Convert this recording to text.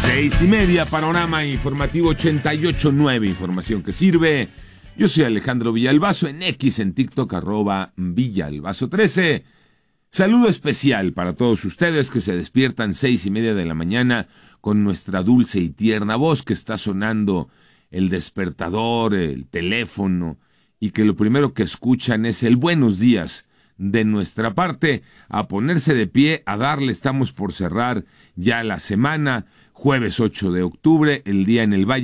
6:30, panorama informativo 88.9, información que sirve. Yo soy Alejandro Villalbazo, en X, en TikTok, @Villalbazo13. Saludo especial para todos ustedes que se despiertan 6:30 de la mañana con nuestra dulce y tierna voz, que está sonando el despertador, el teléfono, y que lo primero que escuchan es el buenos días de nuestra parte. A ponerse de pie, a darle. Estamos por cerrar ya la semana, jueves 8 de octubre, el día en el Valle